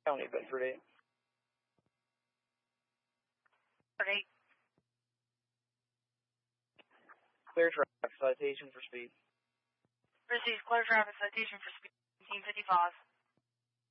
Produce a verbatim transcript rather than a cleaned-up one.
County, Bedford eight. Bedford eight. Clear traffic, citation for speed. Received clear traffic citation for speed, nineteen fifty-five.